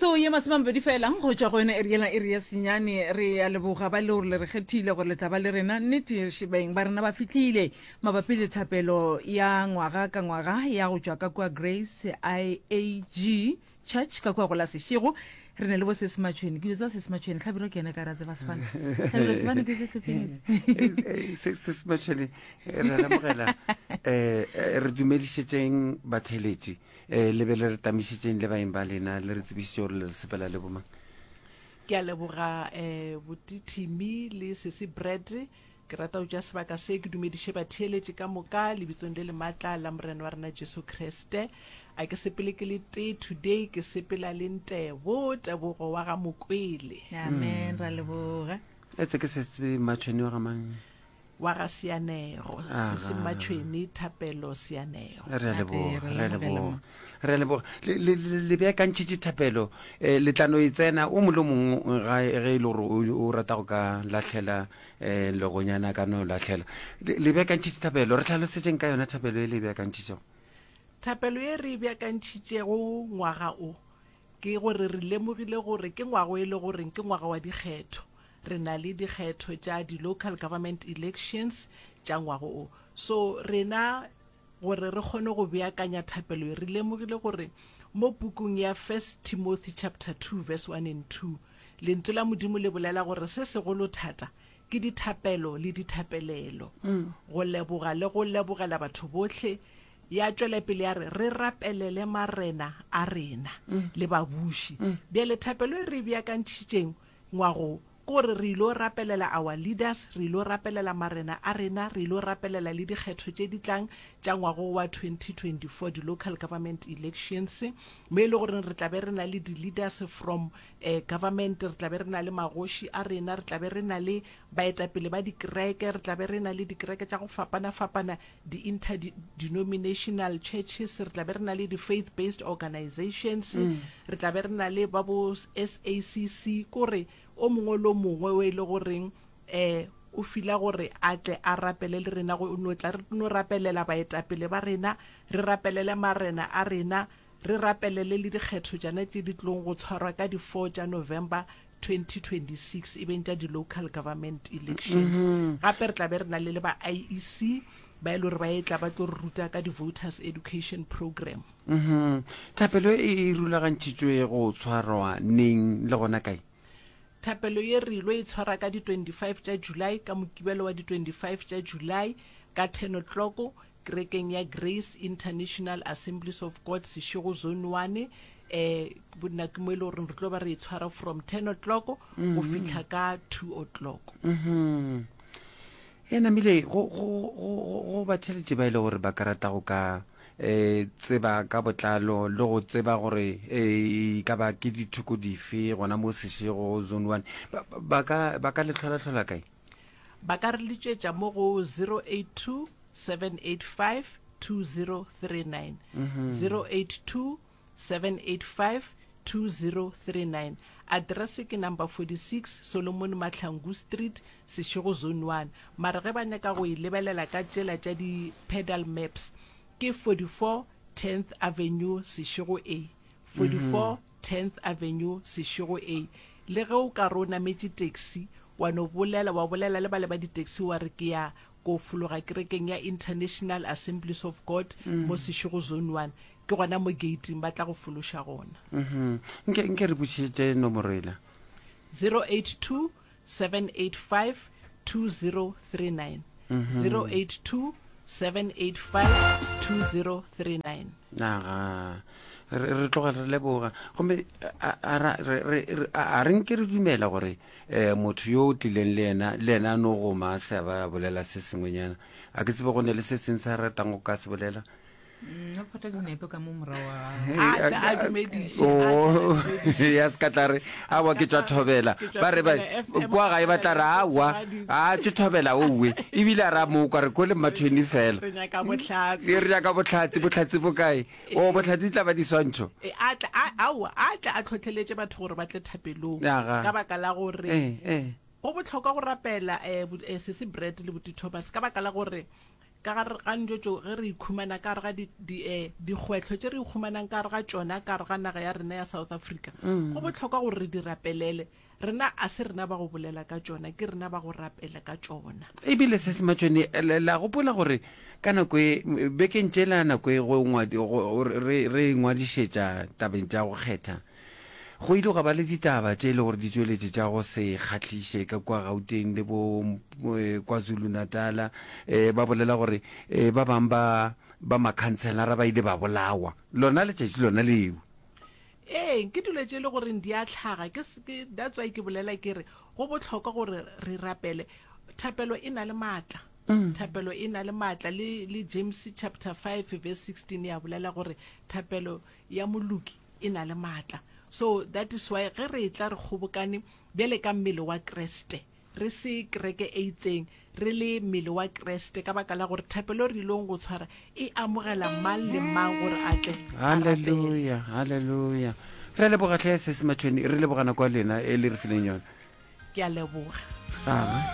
metsotso ye masomambedi fela go tšwa go yone area senyane re a leboga ba le gore le re kgethile gore le tla ba le rena nnete shebeng ba rena ba fitlhile mabapi le thapelo ya ngwaga ka ngwaga ya go tšwa ka kwa Grace IAG Church ka kwa go la Seshego re ne le bo Sesimatshweni ke bitsa Sesimatshweni tlhabiro ke ene ka ra tseba Sefane tlhabiro Sefane ke se feng Sesimatshweni re ramogela re dumedisitseng batheletsi le be le re tamišitseng le baeng ba lena le re tsebisitse gore le sepela le bomang ke a leboga botithimi le sesi bread ke rata go ja sebaka se ke dumediše batheletši ka moka lebitsong le le maatla la morena wa rena Jesu Kriste a ke sepele ke le tee today ke sepela le Ntebo Tebogo wa ga Mokwele amen ra leboga etse ke Sesimatshweni wa ga mang wa ga Seanego Sesimatshweni thapelo Seanego re leboga le beakantšhitše thapelo le tlano e tsena o mo le mongwe ge e le gore o rata go ka lahlela legonyana ka no lahlela le beakantšhitše thapelo re tlhalosetseng ka yona thapelo e le beakantšhitšego thapelo ye re beakantšhitšego ngwaga o ke gore re lemogile gore ke ngwaga e le goreng ke ngwaga wa dikgetho re na le dikgetho tša di-local government elections tša ngwaga o so rena gore re kgone go beakanya thapelo re lemogile gore mo pukung ya 1 Timothy chapter 2 verse 1 and 2 lentswe la modimo le bolela gore se segolo thata ke dithapelo le dithapelelo go leboga le go lebogela batho botlhe ya tšwela pele ya re rapelele marena a rena le babuši bjale thapelo e re beakantšhitšeng ngwago gore re ilo rapelela our leaders re ilo rapelela marena a rena re ilo rapelela le dikgetho tše di tlang tša ngwago wa 2024 di-local government elections mo e le gore re tlabe re na le di-leaders from government re tlabe re na le magoši a rena re tlabe re na le baetapele ba dikereke re tlabe re na le dikereke tša go fapana-fapana di-interdenominational churches re tlabe re na le di-faith based organizations re tlabe re na le ba bo SACC kore o mongwe lo mongwe we le goreng o fila gore a tle a rapele le rena go no tla re no rapelela baetapele ba rena re rapelele marena a rena re rapelele le dikgetho jana tše di tlong go tshwarwa ka di 4 tša November 2026 even tša di-local government elections gape re tlabe re na le ba IEC ba ile gore ba etla ba tlo ruta ka di-voters education program thapelo e rulagantšhitšwe go tshwarwa neng le gona kae thapelo ye re ilo e tshwara ka di 25 tša July ka mokibelo wa di 25 tša July ka 10 o'clock kerekeng ya Grace International Assemblies of God Seshego zone 1 bona ke mo ile gore re tlo ba re tshwara from 10 o'clock go fihla ka 2 o'clock namile go batheletše ba ile gore ba karata go ka tseba ka botlalo le go tseba gore ka ba ke dithuko dife gona mo Seshego zone 1 ba ka le tlhola kae ba ka re letšetša mo go 082 785 2039 082 785 2039 address ke number 46 Solomon Mahlangu Street Seshego zone 1 mara ge ba nyaka go e lebelela ka tšela tša di pedal maps ke 44 10th Avenue Seshego A 44 10th Avenue Seshego A le ge o ka rona metše taxi wa bolela le ba di-taxi wa re ke ya go fologa kerekeng ya International Assemblies of God mo Seshego zone 1 ke gona mo gating ba tla go fološa gona nke re bušitše nomorela 082 785 2039 082 785 2039 naga re tloga re leboga gomme a re nke re dumela gore motho yo o tlileng le ena no goma se ba bolela se sengwenyana a ke tsebe go ne le se seng sa ratang go ka se bolela no phata dinepe ka mo morawa ya skatlare a wa ke tšwa thobela ba re ba kwa ga e batla re awa a tšwa thobela owe e bile ra mo kwa re ko le Matshweni fela re nyaka botlhatsi botlhatsi bokae o botlhatsi tla ba diswantšho a tlhotlheletše batho gore ba tle thapelong ka baka la gore go botlhokwa go rapela Sesi Bread le Buti Thomas ka baka la gore ka gare ga njotso ge re ikhumana ka gare ga dikgwetlho tse re ikhumanang ka gare ga tsona ka gare ga naga ya rena ya South Africa go botlhokwa gore re di rapelele rena a se rena ba go bolela ka tsona ke rena ba go rapela ka tsona ebile se se matšhwane la gopola gore ka nako e bekeng tšela nako e re ngwadišetša tabeng tša go kgetha go ile ga ba le ditaba tše e le gore di tsweletše tša go se kgatlhiše ka kwa Gauteng le bo KwaZulu Natal ba bolela gore ba bang ba makhanselara ba ile ba bolawa lona letšatši lona leo ke dilo tše e le gore di a tlhaga that's why ke bolela ke re go botlhokwa gore re rapele thapelo e na le maatla thapelo e na le maatla le James chapter 5 verse 16 ya bolela gore thapelo ya moluki e na le maatla so that is why ge re tla re kgobokane bjale ka mmele wa Kreste re se kereke e itseng re le mmele wa Kreste ka baka la gore thapelo re ilong go tshwara e amogela mang le mang gore a tle halleluja halleluja re leboga tlhe se se matšhweni re lebogana kwa lena e le re fileng yone ke a leboga